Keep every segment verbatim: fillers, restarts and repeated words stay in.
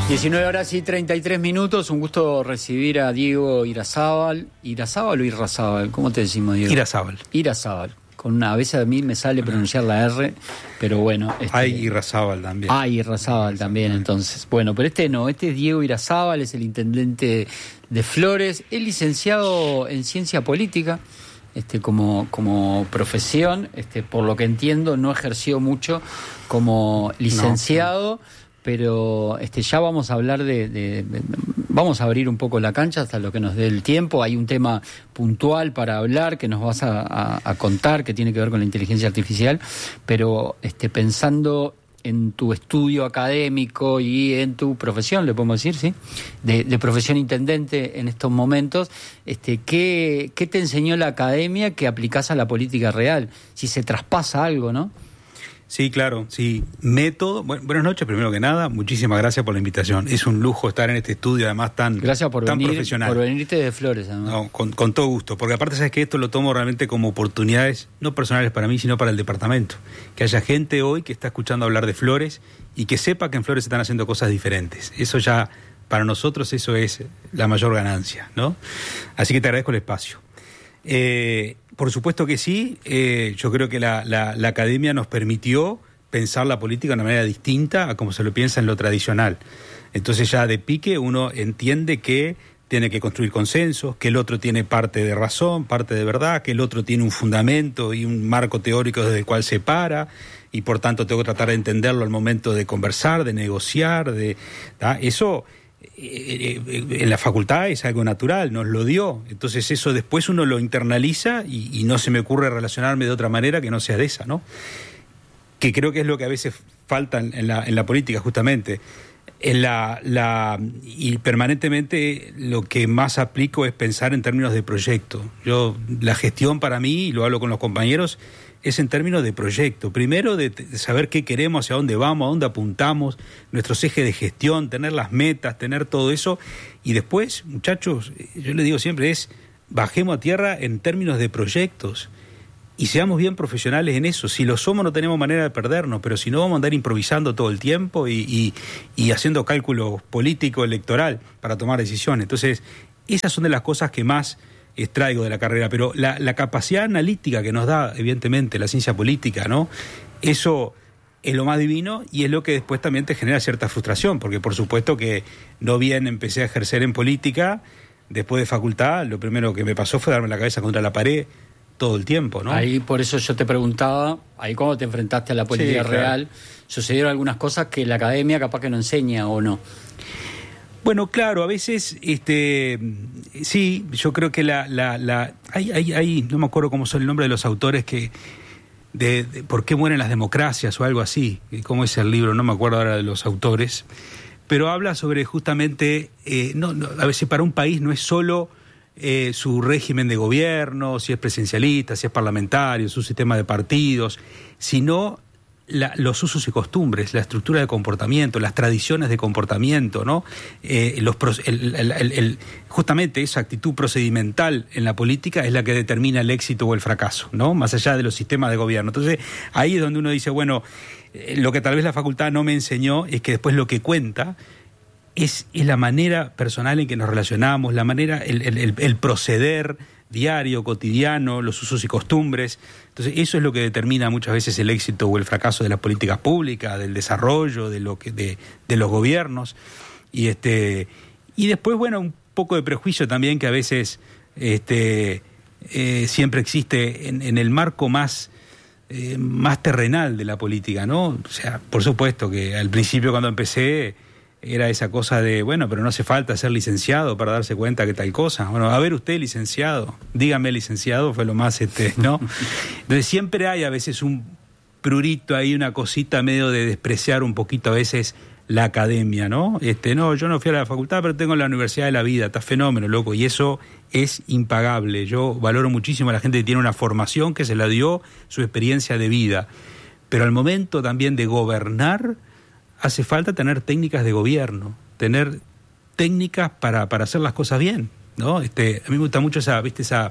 diecinueve horas y treinta y tres minutos, un gusto recibir a Diego Irazábal. ¿Irazábal o Irrazábal? ¿Cómo te decimos, Diego? Irazábal. Irazábal. Con una, a veces a mí me sale pronunciar la R, pero bueno. Este, Hay Irrazábal también. Ah, Irrazábal también, entonces. Bueno, pero este no, este es Diego Irazábal, es el intendente de Flores, es licenciado en Ciencia Política. Este, como, como profesión, este, por lo que entiendo, no ejerció mucho como licenciado. No. Pero este, ya vamos a hablar de, de, de... Vamos a abrir un poco la cancha hasta lo que nos dé el tiempo. Hay un tema puntual para hablar que nos vas a, a, a contar, que tiene que ver con la inteligencia artificial. Pero este, pensando en tu estudio académico y en tu profesión, le podemos decir, ¿sí? De, de profesión intendente en estos momentos, este, ¿qué, ¿qué te enseñó la academia que aplicás a la política real? Si se traspasa algo, ¿no? Sí, claro, sí. Método. Bueno, buenas noches, primero que nada. Muchísimas gracias por la invitación. Es un lujo estar en este estudio, además tan, gracias por tan venir, profesional. por venirte de Flores, además. No, con, con todo gusto. Porque aparte, sabes que esto lo tomo realmente como oportunidades, no personales para mí, sino para el departamento. Que haya gente hoy que está escuchando hablar de Flores y que sepa que en Flores se están haciendo cosas diferentes. Eso ya, para nosotros, eso es la mayor ganancia, ¿no? Así que te agradezco el espacio. Eh, por supuesto que sí, eh, yo creo que la, la, la academia nos permitió pensar la política de una manera distinta a como se lo piensa en lo tradicional. Entonces ya de pique uno entiende que tiene que construir consensos, que el otro tiene parte de razón, parte de verdad, que el otro tiene un fundamento y un marco teórico desde el cual se para, y por tanto tengo que tratar de entenderlo al momento de conversar, de negociar, de ¿tá? Eso... en la facultad es algo natural, nos lo dio. Entonces eso después uno lo internaliza y, y no se me ocurre relacionarme de otra manera que no sea de esa, ¿no? Que creo que es lo que a veces falta en la, en la política, justamente. En la, la, y permanentemente lo que más aplico es pensar en términos de proyecto. Yo, la gestión para mí, y lo hablo con los compañeros, es en términos de proyecto. Primero de, de saber qué queremos, hacia dónde vamos, a dónde apuntamos, nuestros ejes de gestión, tener las metas, tener todo eso. Y después, muchachos, yo les digo siempre, es bajemos a tierra en términos de proyectos y seamos bien profesionales en eso. Si lo somos no tenemos manera de perdernos, pero si no vamos a andar improvisando todo el tiempo y, y, y haciendo cálculos político, electoral para tomar decisiones. Entonces, esas son de las cosas que más extraigo de la carrera, pero la, la capacidad analítica que nos da, evidentemente, la ciencia política, ¿no? Eso es lo más divino y es lo que después también te genera cierta frustración, porque por supuesto que no bien empecé a ejercer en política, después de facultad, lo primero que me pasó fue darme la cabeza contra la pared todo el tiempo, ¿no? Ahí por eso yo te preguntaba, ahí cuando te enfrentaste a la política sí, real, claro. Sucedieron algunas cosas que la academia capaz que no enseña o no. Bueno, claro, a veces, este, sí, yo creo que la, la, la, hay, hay, hay, no me acuerdo cómo son el nombre de los autores que, de, de por qué mueren las democracias o algo así, cómo es el libro, no me acuerdo ahora de los autores, pero habla sobre justamente, eh, no, no, a veces para un país no es solo eh, su régimen de gobierno, si es presidencialista, si es parlamentario, su sistema de partidos, sino La, los usos y costumbres, la estructura de comportamiento, las tradiciones de comportamiento, ¿no? Eh, los, el, el, el, el, justamente esa actitud procedimental en la política es la que determina el éxito o el fracaso, ¿no? Más allá de los sistemas de gobierno. Entonces, ahí es donde uno dice, bueno, eh, lo que tal vez la facultad no me enseñó es que después lo que cuenta es, es la manera personal en que nos relacionamos, la manera, el, el, el, el proceder diario, cotidiano, los usos y costumbres. Entonces eso es lo que determina muchas veces el éxito o el fracaso de las políticas públicas, del desarrollo, de lo que de, de los gobiernos. Y este y después, bueno, un poco de prejuicio también que a veces este eh, siempre existe en, en el marco más eh, más terrenal de la política, ¿no? O sea, por supuesto que al principio cuando empecé era esa cosa de, bueno, pero no hace falta ser licenciado para darse cuenta que tal cosa. Bueno, a ver usted, licenciado, dígame licenciado, fue lo más, este, ¿no? Entonces siempre hay a veces un prurito ahí, una cosita medio de despreciar un poquito a veces la academia, ¿no? Este, no, yo no fui a la facultad, pero tengo la Universidad de la Vida, está fenómeno, loco, y eso es impagable. Yo valoro muchísimo a la gente que tiene una formación, que se la dio su experiencia de vida, pero al momento también de gobernar, hace falta tener técnicas de gobierno, tener técnicas para, para hacer las cosas bien, ¿no? Este, a mí me gusta mucho esa, ¿viste? esa,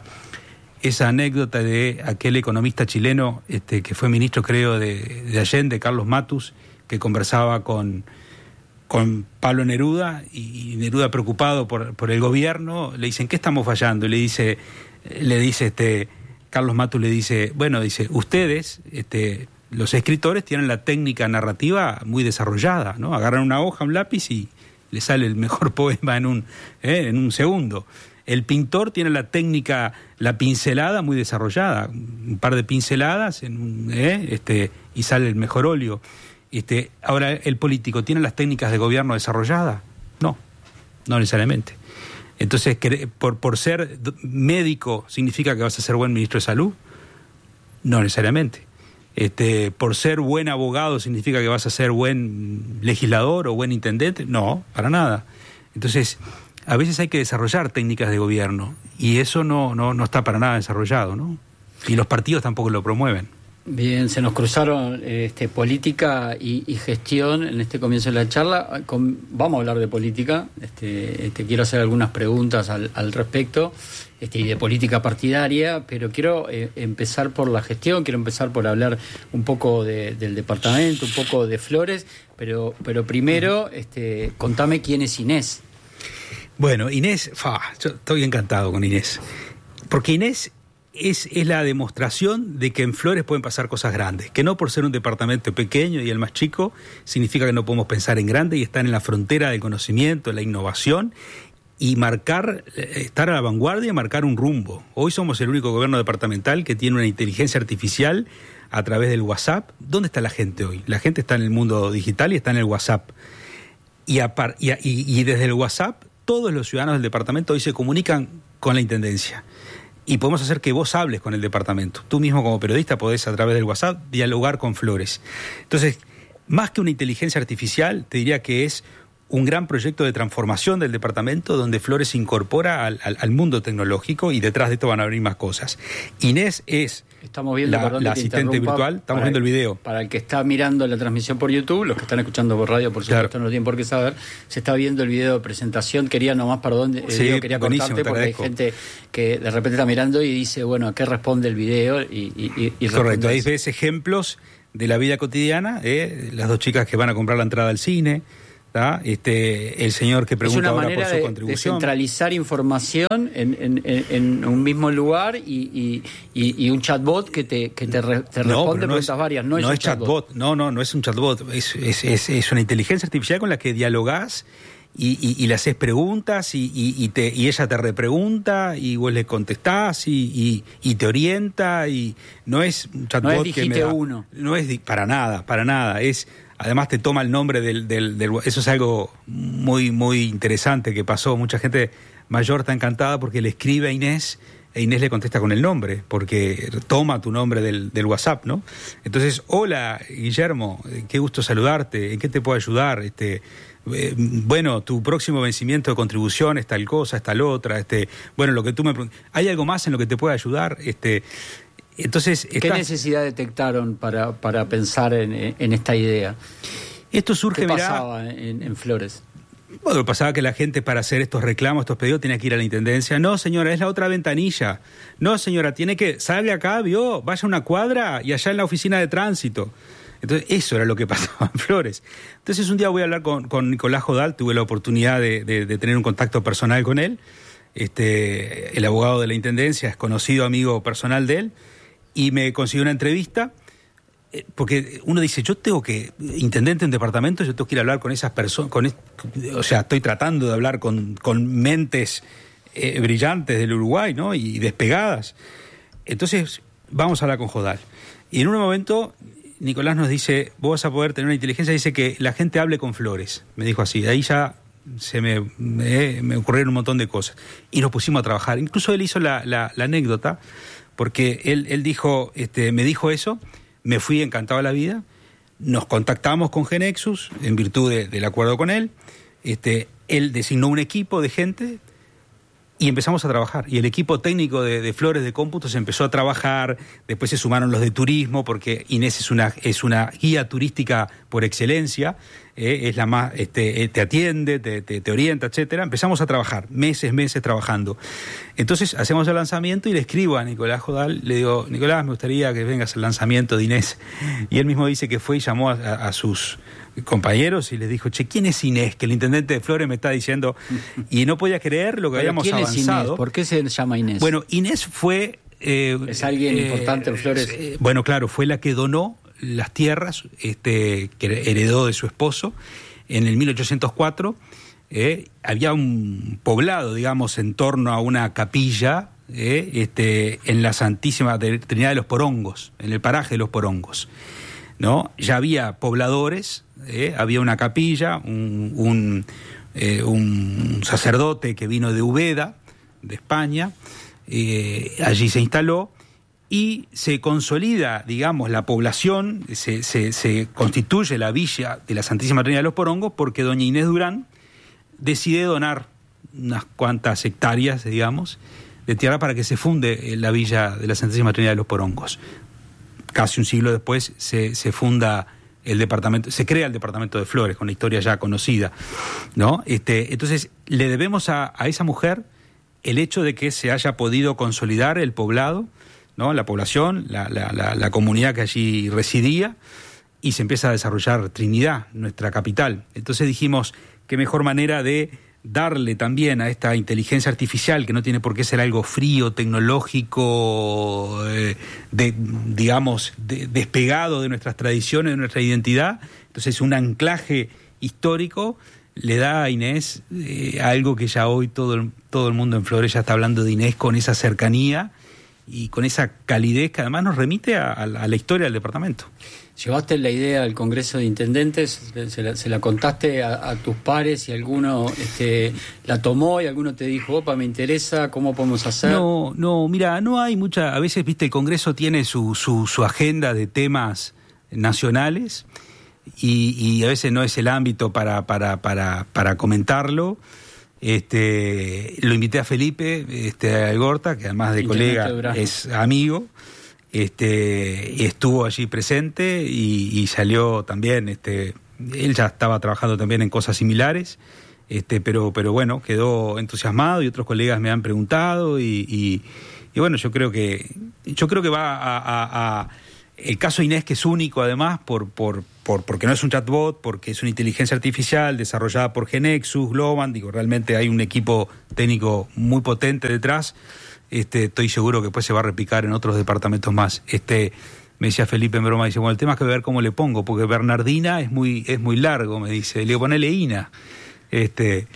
esa anécdota de aquel economista chileno este, que fue ministro, creo, de, de Allende, Carlos Matus, que conversaba con, con Pablo Neruda, y Neruda preocupado por, por el gobierno, le dicen, ¿qué estamos fallando? Y le dice, le dice este, Carlos Matus le dice, bueno, dice, ustedes, este, los escritores tienen la técnica narrativa muy desarrollada, ¿no? Agarran una hoja, un lápiz y le sale el mejor poema en un, eh, en un segundo. El pintor tiene la técnica, la pincelada muy desarrollada, un par de pinceladas en un, eh, este, y sale el mejor óleo. Este, ahora, ¿el político tiene las técnicas de gobierno desarrolladas? No, no necesariamente. Entonces, por, por ser médico, ¿significa que vas a ser buen ministro de salud? No necesariamente. Este, por ser buen abogado, ¿significa que vas a ser buen legislador o buen intendente? No, para nada. Entonces, a veces hay que desarrollar técnicas de gobierno y eso no, no, no está para nada desarrollado, ¿no? Y los partidos tampoco lo promueven. Bien, se nos cruzaron este, política y, y gestión en este comienzo de la charla. Con, vamos a hablar de política. Este, este, quiero hacer algunas preguntas al, al respecto este, y de política partidaria, pero quiero eh, empezar por la gestión, quiero empezar por hablar un poco de, del departamento, un poco de Flores, pero, pero primero este, contame quién es Inés. Bueno, Inés, fa, yo estoy encantado con Inés, porque Inés es, es la demostración de que en Flores pueden pasar cosas grandes, que no por ser un departamento pequeño y el más chico, significa que no podemos pensar en grande y estar en la frontera del conocimiento, de la innovación y marcar, estar a la vanguardia y marcar un rumbo. Hoy somos el único gobierno departamental que tiene una inteligencia artificial a través del WhatsApp. ¿Dónde está la gente hoy? La gente está en el mundo digital y está en el WhatsApp. Y, a par, y, y, y desde el WhatsApp todos los ciudadanos del departamento hoy se comunican con la Intendencia. Y podemos hacer que vos hables con el departamento. Tú mismo como periodista podés a través del WhatsApp dialogar con Flores. Entonces, más que una inteligencia artificial, te diría que es un gran proyecto de transformación del departamento donde Flores se incorpora al, al, al mundo tecnológico y detrás de esto van a venir más cosas. Inés es Estamos viendo, la, perdón, la asistente virtual, estamos viendo el video. Para el que está mirando la transmisión por YouTube, los que están escuchando por radio, por supuesto, claro, no tienen por qué saber, se está viendo el video de presentación. Quería nomás, perdón, sí, Diego, quería contarte porque hay gente que de repente está mirando y dice, bueno, ¿a qué responde el video? Y, y, y Correcto, ahí ves ejemplos de la vida cotidiana, ¿eh? Las dos chicas que van a comprar la entrada al cine, ¿tá? Este, el señor que pregunta ahora por su de, contribución. De centralizar información en, en, en, en un mismo lugar y, y, y, y un chatbot que te, que te, re, te no, responde preguntas no es, varias. No, no es, es chatbot. chatbot, no, no, no es un chatbot. Es, es, es, es una inteligencia artificial con la que dialogás y, y, y le haces preguntas y, y, y, te, y ella te repregunta y vos le contestás y, y, y te orienta y no es un chatbot no es que me da, uno. No es para nada, para nada. Es Además te toma el nombre del, del, del... Eso es algo muy, muy interesante que pasó. Mucha gente mayor está encantada porque le escribe a Inés e Inés le contesta con el nombre, porque toma tu nombre del, del WhatsApp, ¿no? Entonces, hola, Guillermo, qué gusto saludarte, ¿en qué te puedo ayudar? Este, eh, bueno, tu próximo vencimiento de contribución es tal cosa, es tal otra, este, bueno, lo que tú me... ¿Hay algo más en lo que te pueda ayudar? Este... Entonces, ¿qué estás... necesidad detectaron para, para pensar en, en esta idea? Esto surge, ¿Qué mirá, pasaba en, en Flores? Bueno, pasaba que la gente para hacer estos reclamos, estos pedidos, tenía que ir a la Intendencia. No, señora, es la otra ventanilla. No, señora, tiene que... Salga acá, vio, vaya a una cuadra y allá en la oficina de tránsito. Entonces, eso era lo que pasaba en Flores. Entonces, un día voy a hablar con, con Nicolás Jodal, tuve la oportunidad de, de, de tener un contacto personal con él. Este, el abogado de la Intendencia es conocido amigo personal de él. Y me consiguió una entrevista, eh, porque uno dice, yo tengo que, intendente de un departamento, yo tengo que ir a hablar con esas personas, con, o sea, estoy tratando de hablar con, con mentes eh, brillantes del Uruguay, ¿no? Y despegadas. Entonces, vamos a hablar con Jodal. Y en un momento, Nicolás nos dice, vos vas a poder tener una inteligencia, dice que la gente hable con Flores. Me dijo así, de ahí ya se me, me, me ocurrieron un montón de cosas. Y nos pusimos a trabajar. Incluso él hizo la, la, la anécdota, porque él, él dijo, este, me dijo eso, me fui encantado de la vida, nos contactamos con Genexus en virtud de, del acuerdo con él, este, él designó un equipo de gente y empezamos a trabajar. Y el equipo técnico de, de Flores de Cómputo se empezó a trabajar, después se sumaron los de turismo, porque Inés es una, es una guía turística por excelencia, eh, es la más, este, te atiende, te, te, te orienta, etcétera. Empezamos a trabajar, meses, meses trabajando. Entonces hacemos el lanzamiento y le escribo a Nicolás Jodal, le digo, Nicolás, me gustaría que vengas al lanzamiento de Inés. Y él mismo dice que fue y llamó a, a, a sus compañeros y les dijo, che, ¿quién es Inés? Que el intendente de Flores me está diciendo, y no podía creer lo que habíamos ¿quién avanzado. Es Inés? ¿Por qué se llama Inés? Bueno, Inés fue... Eh, ¿Es alguien eh, importante en Flores? Eh, bueno, claro, fue la que donó las tierras este, que heredó de su esposo en el mil ochocientos cuatro. Eh, había un poblado, digamos, en torno a una capilla eh, este, en la Santísima Trinidad de los Porongos, en el paraje de los Porongos, ¿no? Ya había pobladores, eh, había una capilla, un, un, eh, un sacerdote que vino de Úbeda, de España, eh, allí se instaló y se consolida, digamos, la población, se, se, se constituye la villa de la Santísima Trinidad de los Porongos porque doña Inés Durán decide donar unas cuantas hectáreas, digamos, de tierra para que se funde la villa de la Santísima Trinidad de los Porongos. Casi un siglo después se, se funda el departamento, se crea el departamento de Flores, con la historia ya conocida, ¿no? Este, entonces, le debemos a, a esa mujer el hecho de que se haya podido consolidar el poblado, ¿no? La población, la, la, la, la comunidad que allí residía, y se empieza a desarrollar Trinidad, nuestra capital. Entonces dijimos, qué mejor manera de darle también a esta inteligencia artificial, que no tiene por qué ser algo frío, tecnológico, eh, de, digamos, de, despegado de nuestras tradiciones, de nuestra identidad. Entonces un anclaje histórico le da a Inés eh, algo que ya hoy todo el, todo el mundo en Flores ya está hablando de Inés con esa cercanía y con esa calidez que además nos remite a, a la historia del departamento. ¿Llevaste la idea al Congreso de Intendentes? ¿Se la, se la contaste a, a tus pares y alguno este, la tomó y alguno te dijo, opa, me interesa, ¿cómo podemos hacer? No, no, mira, no hay mucha... A veces, viste, el Congreso tiene su, su, su agenda de temas nacionales y, y a veces no es el ámbito para, para, para, para comentarlo. Este, lo invité a Felipe este, Algorta, que además de Intendente colega de es amigo. Este, estuvo allí presente y, y salió también, este, él ya estaba trabajando también en cosas similares, este, pero, pero bueno, quedó entusiasmado y otros colegas me han preguntado y, y, y bueno, yo creo que, yo creo que va a, a, a el caso Inés, que es único además, por, por, por, porque no es un chatbot, porque es una inteligencia artificial desarrollada por Genexus, Globant, digo, realmente hay un equipo técnico muy potente detrás. Este, estoy seguro que después se va a replicar en otros departamentos más. Este, me decía Felipe en broma, dice, bueno, el tema es que ver cómo le pongo, porque Bernardina es muy, es muy largo, me dice, le digo, ponele Ina. Este,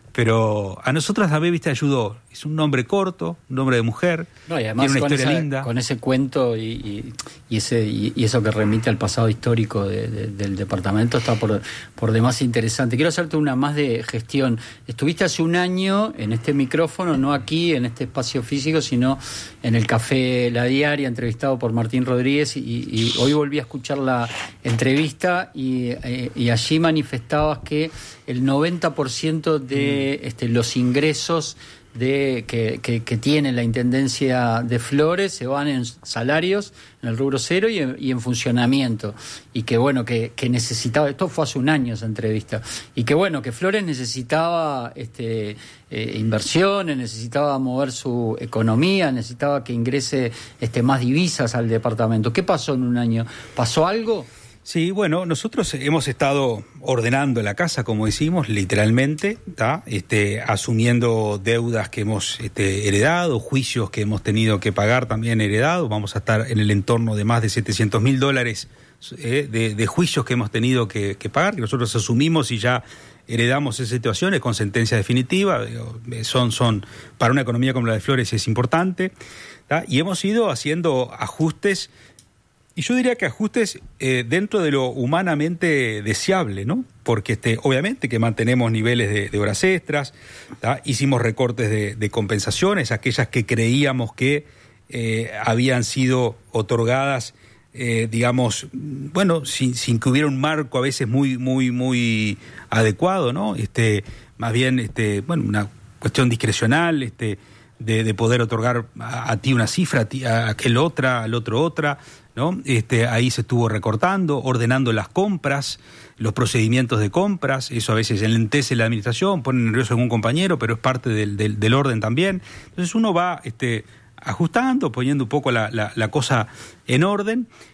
pero a nosotras la viste ayudó. Es un nombre corto, un nombre de mujer, no, y además tiene una con historia esa, linda. Con ese cuento y, y, y ese y, y eso que remite al pasado histórico de, de, del departamento está por, por demás interesante. Quiero hacerte una más de gestión. Estuviste hace un año en este micrófono, no aquí, en este espacio físico, sino en el Café La Diaria, entrevistado por Martín Rodríguez, y, y hoy volví a escuchar la entrevista y, eh, y allí manifestabas que el noventa por ciento de mm. este, los ingresos de que, que, que tiene la Intendencia de Flores se van en salarios, en el rubro cero y en, y en funcionamiento, y que bueno, que, que necesitaba, esto fue hace un año esa entrevista, y que bueno, que Flores necesitaba este eh, inversiones, necesitaba mover su economía, necesitaba que ingrese este más divisas al departamento. ¿Qué pasó en un año? ¿Pasó algo? Sí, bueno, nosotros hemos estado ordenando la casa, como decimos, literalmente, ¿tá? Este, asumiendo deudas que hemos este, heredado, juicios que hemos tenido que pagar también heredados. Vamos a estar en el entorno de más de setecientos mil dólares eh, de, de juicios que hemos tenido que, que pagar, que nosotros asumimos y ya heredamos esas situaciones con sentencia definitiva. Son, son, para una economía como la de Flores es importante, ¿tá? Y hemos ido haciendo ajustes. Y yo diría que ajustes eh, dentro de lo humanamente deseable, ¿no? Porque este, obviamente que mantenemos niveles de, de horas extras, ¿tá? Hicimos recortes de, de compensaciones, aquellas que creíamos que eh, habían sido otorgadas, eh, digamos, bueno, sin, sin que hubiera un marco a veces muy, muy, muy adecuado, ¿no? Este, más bien, este, bueno, una cuestión discrecional, este, de, de poder otorgar a, a ti una cifra, a, ti, a aquel otra, al otro otra, ¿no? Este, ahí se estuvo recortando, ordenando las compras, los procedimientos de compras. Eso a veces enlentece la administración, pone nervioso a algún compañero, pero es parte del, del, del orden también. Entonces uno va este, ajustando, poniendo un poco la, la, la cosa en orden.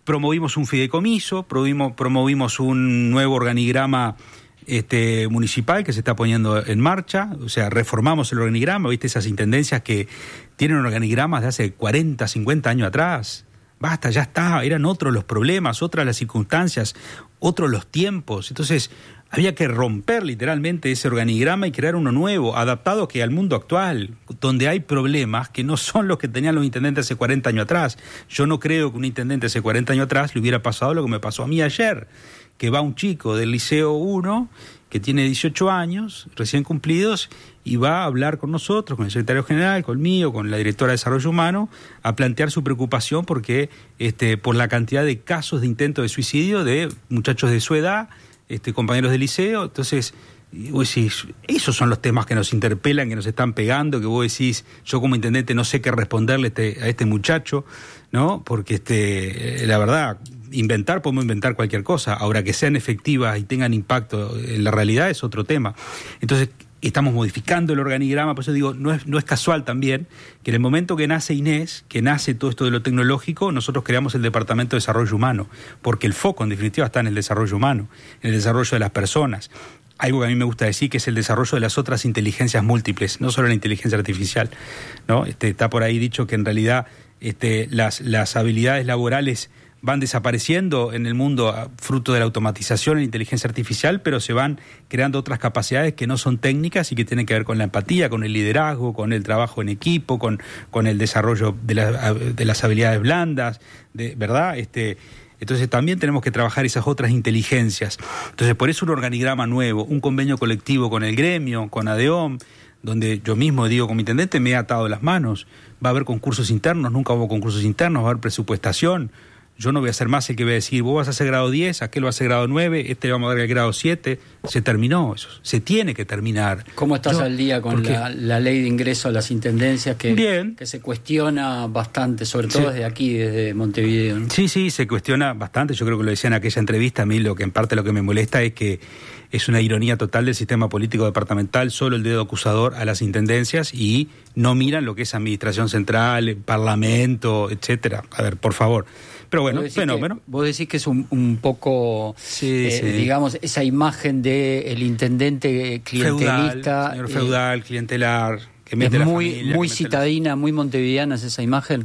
promovimos un fideicomiso, promovimos, promovimos un nuevo organigrama este, municipal que se está poniendo en marcha, o sea, reformamos el organigrama, ¿viste? Esas intendencias que tienen organigramas de hace cuarenta, cincuenta años atrás. Basta, ya está, eran otros los problemas, otras las circunstancias, otros los tiempos. Entonces, había que romper literalmente ese organigrama y crear uno nuevo, adaptado que al mundo actual, donde hay problemas que no son los que tenían los intendentes hace cuarenta años atrás. Yo no creo que un intendente hace cuarenta años atrás le hubiera pasado lo que me pasó a mí ayer, que va un chico del Liceo uno, que tiene dieciocho años, recién cumplidos, y va a hablar con nosotros, con el secretario general, conmigo, con la directora de Desarrollo Humano, a plantear su preocupación porque este, por la cantidad de casos de intento de suicidio de muchachos de su edad, este, compañeros de liceo. Entonces, vos decís, esos son los temas que nos interpelan, que nos están pegando, que vos decís, yo como intendente no sé qué responderle a este, a este muchacho, ¿no? Porque este, la verdad, inventar, podemos inventar cualquier cosa. Ahora, que sean efectivas y tengan impacto en la realidad es otro tema. Entonces, estamos modificando el organigrama, por eso digo, no es, no es casual también que en el momento que nace Inés, que nace todo esto de lo tecnológico, nosotros creamos el Departamento de Desarrollo Humano, porque el foco en definitiva está en el desarrollo humano, en el desarrollo de las personas. Algo que a mí me gusta decir que es el desarrollo de las otras inteligencias múltiples, no solo la inteligencia artificial, ¿no? Este, está por ahí dicho que en realidad este, las, las habilidades laborales van desapareciendo en el mundo fruto de la automatización y la inteligencia artificial, pero se van creando otras capacidades que no son técnicas y que tienen que ver con la empatía, con el liderazgo, con el trabajo en equipo, con, con el desarrollo de, la, de las habilidades blandas, de, ¿verdad? Este, entonces también tenemos que trabajar esas otras inteligencias. Entonces por eso un organigrama nuevo, un convenio colectivo con el gremio, con ADEOM, donde yo mismo digo como intendente me he atado las manos, va a haber concursos internos, nunca hubo concursos internos, va a haber presupuestación. Yo no voy a ser más el que voy a decir, vos vas a hacer grado diez, aquel va a hacer grado nueve, este le vamos a dar el grado siete. Se terminó eso, se tiene que terminar. ¿Cómo estás Yo, al día con la, la ley de ingreso a las intendencias que, Bien. que se cuestiona bastante, sobre todo sí. desde aquí, desde Montevideo, ¿no? Sí, sí, se cuestiona bastante. Yo creo que lo decía en aquella entrevista. A mí lo que en parte lo que me molesta es que es una ironía total del sistema político departamental, solo el dedo acusador a las intendencias y no miran lo que es administración central, parlamento, etcétera. A ver, por favor. Pero bueno, fenómeno. Que, vos decís que es un, un poco, sí, eh, sí. digamos, esa imagen de el intendente clientelista. Feudal, señor feudal, eh, clientelar, que mete es la muy, familia, muy citadina, la... muy montevideana es esa imagen.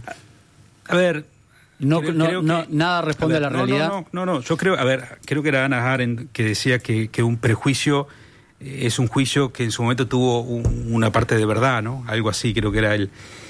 A ver... No, creo, no, creo no que, nada responde a, ver, a la no, realidad. No, no, no, no, yo creo, a ver, creo que era Ana Arendt que decía que, que un prejuicio es un juicio que en su momento tuvo un, una parte de verdad, ¿no? Algo así, creo que era él. El...